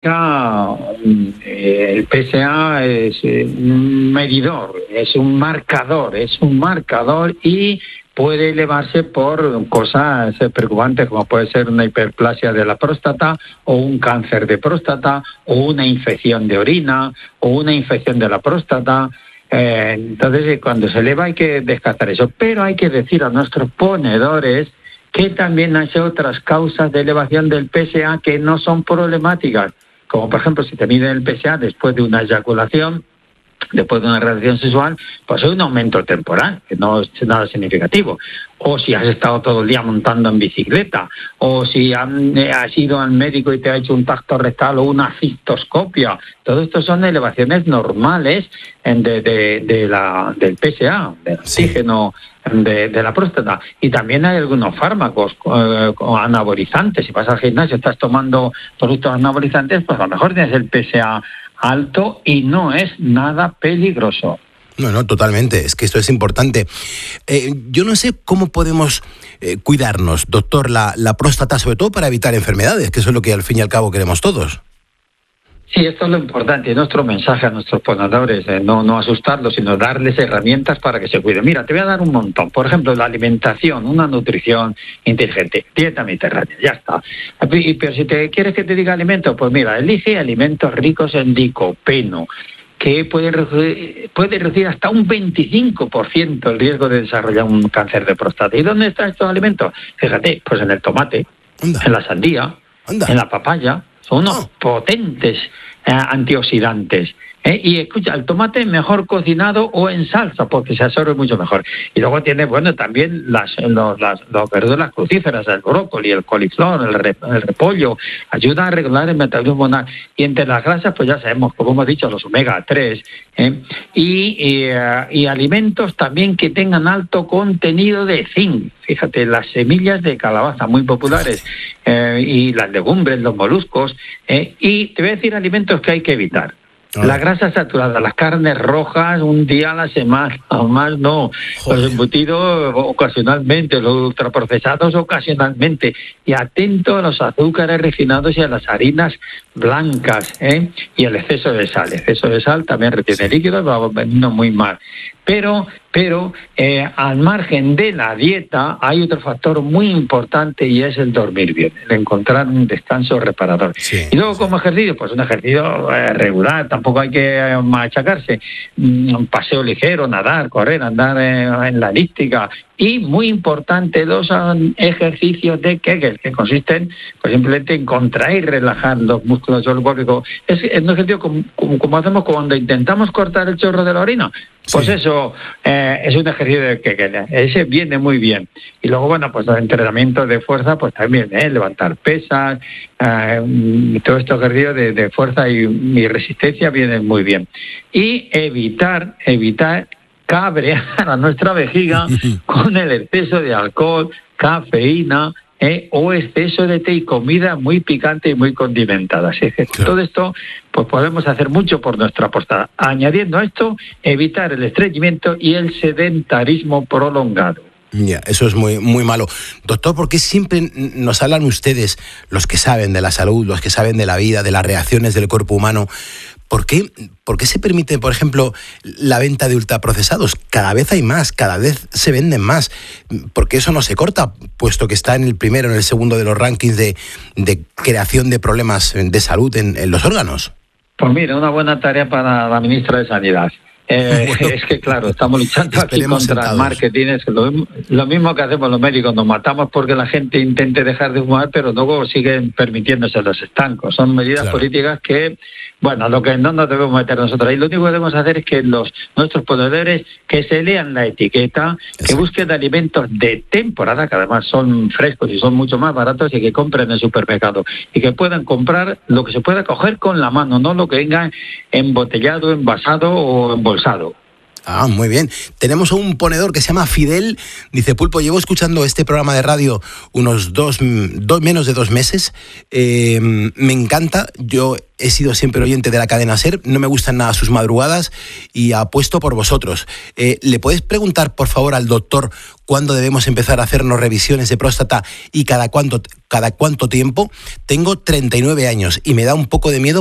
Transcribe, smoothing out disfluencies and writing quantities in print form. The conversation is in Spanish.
El PSA es un medidor, es un marcador y puede elevarse por cosas preocupantes como puede ser una hiperplasia de la próstata o un cáncer de próstata o una infección de orina o una infección de la próstata. Entonces, cuando se eleva hay que descartar eso, pero hay que decir a nuestros ponedores que también hay otras causas de elevación del PSA que no son problemáticas, como por ejemplo si te miden el PSA después de una eyaculación, después de una relación sexual, pues hay un aumento temporal, que no es nada significativo. O si has estado todo el día montando en bicicleta, o si has ido al médico y te ha hecho un tacto rectal o una cistoscopia. Todo esto son elevaciones normales del PSA, del oxígeno de la próstata. Y también hay algunos fármacos anabolizantes. Si vas al gimnasio, estás tomando productos anabolizantes, pues a lo mejor tienes el PSA alto y no es nada peligroso. No, totalmente. Es que esto es importante. Yo no sé cómo podemos cuidarnos, doctor, la próstata, sobre todo para evitar enfermedades, que eso es lo que al fin y al cabo queremos todos. Sí, esto es lo importante, nuestro mensaje a nuestros ponedores, no asustarlos, sino darles herramientas para que se cuiden. Mira, te voy a dar un montón. Por ejemplo, la alimentación, una nutrición inteligente, dieta mediterránea, ya está. Pero si te quieres que te diga alimentos, pues mira, elige alimentos ricos en licopeno, que puede reducir hasta un 25% el riesgo de desarrollar un cáncer de próstata. ¿Y dónde están estos alimentos? Fíjate, pues en el tomate, en la sandía, en la papaya. Son unos potentes antioxidantes. Y escucha, el tomate mejor cocinado o en salsa, porque se absorbe mucho mejor. Y luego tiene, también las verduras crucíferas, el brócoli, el coliflor, el repollo, ayuda a regular el metabolismo hormonal. Y entre las grasas, pues ya sabemos, como hemos dicho, los omega 3, y alimentos también que tengan alto contenido de zinc. Fíjate, las semillas de calabaza, muy populares, y las legumbres, los moluscos, y te voy a decir alimentos que hay que evitar. La grasa saturada, las carnes rojas un día a la semana, más no. Los embutidos ocasionalmente, los ultraprocesados ocasionalmente. Y atento a los azúcares refinados y a las harinas blancas, y el exceso de sal. El exceso de sal también retiene líquidos, va vendiendo muy mal. Pero al margen de la dieta hay otro factor muy importante y es el dormir bien, el encontrar un descanso reparador. Y luego como ejercicio, pues un ejercicio regular, tampoco hay que machacarse. Un paseo ligero, nadar, correr, andar en la elíptica. Y muy importante, los ejercicios de Kegel, que consisten pues simplemente en contraer y relajar los músculos del cuerpo. Es un ejercicio como hacemos cuando intentamos cortar el chorro de la orina. Pues eso es un ejercicio de Kegel. Ese viene muy bien. Y luego, pues los entrenamientos de fuerza, pues también, levantar pesas, todo estos ejercicios de fuerza y resistencia vienen muy bien. Y evitar cabrear a nuestra vejiga con el exceso de alcohol, cafeína, o exceso de té y comida muy picante y muy condimentada. Así que todo esto, pues podemos hacer mucho por nuestra próstata. Añadiendo a esto, evitar el estreñimiento y el sedentarismo prolongado. Ya, eso es muy, muy malo. Doctor, ¿por qué siempre nos hablan ustedes, los que saben de la salud, los que saben de la vida, de las reacciones del cuerpo humano? ¿Por qué se permite, por ejemplo, la venta de ultraprocesados? Cada vez hay más, cada vez se venden más. ¿Por qué eso no se corta, puesto que está en el primero, en el segundo de los rankings de creación de problemas de salud en los órganos? Pues mira, una buena tarea para la ministra de Sanidad. Es que claro, estamos luchando aquí contra el marketing. Es lo mismo que hacemos los médicos, nos matamos porque la gente intente dejar de fumar, pero luego siguen permitiéndose los estancos. Son medidas políticas que, lo que no nos debemos meter nosotros. Y lo único que debemos hacer es que nuestros ponedores que se lean la etiqueta, que busquen alimentos de temporada, que además son frescos y son mucho más baratos, y que compren en el supermercado. Y que puedan comprar lo que se pueda coger con la mano, no lo que venga embotellado, envasado o embolsado. Ah, muy bien. Tenemos a un ponedor que se llama Fidel. Dice, Pulpo, llevo escuchando este programa de radio unos menos de 2 meses. Me encanta. Yo he sido siempre oyente de la cadena SER. No me gustan nada sus madrugadas y apuesto por vosotros. ¿Le puedes preguntar, por favor, al doctor cuándo debemos empezar a hacernos revisiones de próstata y cada cuánto tiempo? Tengo 39 años y me da un poco de miedo